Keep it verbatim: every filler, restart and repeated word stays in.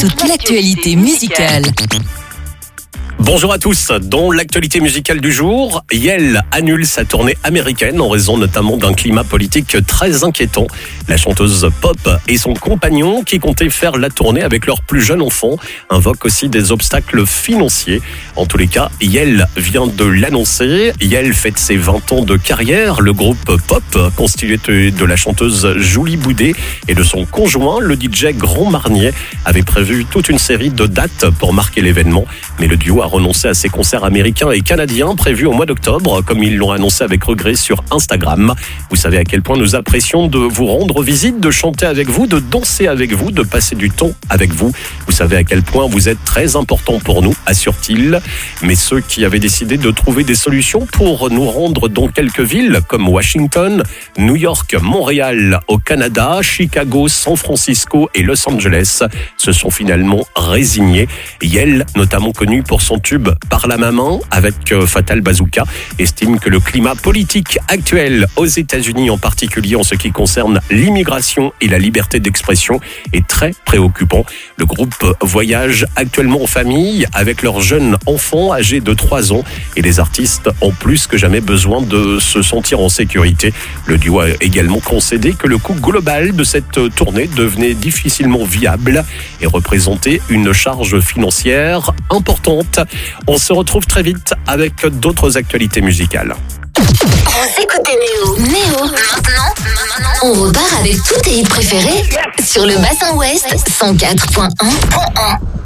toute l'actualité musicale. Bonjour à tous. Dans l'actualité musicale du jour, Yel annule sa tournée américaine en raison notamment d'un climat politique très inquiétant. La chanteuse pop et son compagnon, qui comptaient faire la tournée avec leur plus jeune enfant, invoquent aussi des obstacles financiers. En tous les cas, Yel vient de l'annoncer. Yel fête ses vingt ans de carrière. Le groupe pop, constitué de la chanteuse Julie Boudet et de son conjoint, le D J Grand Marnier, avait prévu toute une série de dates pour marquer l'événement. Mais le duo a renoncé à ses concerts américains et canadiens prévus au mois d'octobre, comme ils l'ont annoncé avec regret sur Instagram. Vous savez à quel point nous apprécions de vous rendre visite, de chanter avec vous, de danser avec vous, de passer du temps avec vous. Vous savez à quel point vous êtes très important pour nous, assure-t-il. Mais ceux qui avaient décidé de trouver des solutions pour nous rendre dans quelques villes comme Washington, New York, Montréal au Canada, Chicago, San Francisco et Los Angeles se sont finalement résignés. Yel, notamment connu pour son tube Par la maman avec Fatal Bazooka, estime que le climat politique actuel aux États-Unis, en particulier en ce qui concerne l'immigration et la liberté d'expression, est très préoccupant. Le groupe voyage actuellement en famille avec leurs jeunes enfants âgés de trois ans et les artistes ont plus que jamais besoin de se sentir en sécurité. Le duo a également concédé que le coût global de cette tournée devenait difficilement viable et représentait une charge financière importante. On se retrouve très vite avec d'autres actualités musicales. Vous écoutez Néo. Néo. Maintenant, maintenant, on repart avec tous tes hits préférés sur le Bassin Ouest cent quatre point un.